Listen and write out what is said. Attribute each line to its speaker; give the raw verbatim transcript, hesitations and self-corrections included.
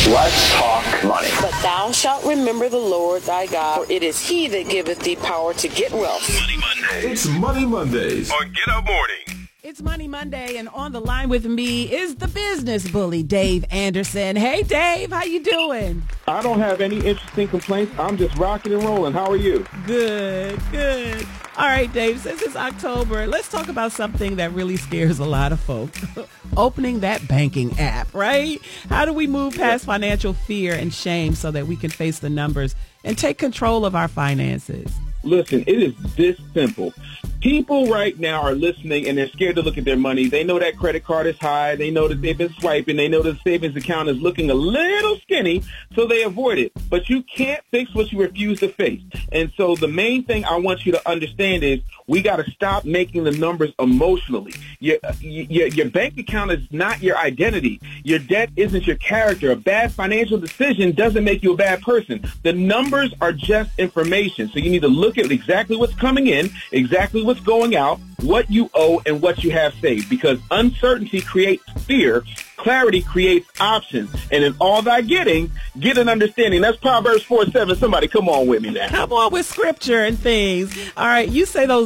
Speaker 1: Let's talk money.
Speaker 2: But thou shalt remember the Lord thy God, for it is he that giveth thee power to get wealth.
Speaker 3: Money Mondays.
Speaker 4: It's Money Mondays
Speaker 3: on Get Up Morning.
Speaker 5: It's Money Monday, and on the line with me is the business bully, Dave Anderson. Hey, Dave, how you doing?
Speaker 6: I don't have any interesting complaints. I'm just rocking and rolling. How are you?
Speaker 5: Good, good. All right, Dave, since it's October, let's talk about something that really scares a lot of folks. Opening that banking app, right? How do we move past financial fear and shame so that we can face the numbers and take control of our finances?
Speaker 6: Listen, it is this simple. People right now are listening and they're scared to look at their money. They know that credit card is high. They know that they've been swiping. They know the savings account is looking a little skinny, so they avoid it. But you can't fix what you refuse to face. And so the main thing I want you to understand is we got to stop making the numbers emotionally. Your, your, your bank account is not your identity. Your debt isn't your character. A bad financial decision doesn't make you a bad person. The numbers are just information. So you need to look at exactly what's coming in, exactly what's going out, what you owe, and what you have saved. Because uncertainty creates fear. Clarity creates options. And in all thy getting, get an understanding. That's Proverbs four seven. Somebody come on with me now.
Speaker 5: Come on with scripture and things. All right, you say those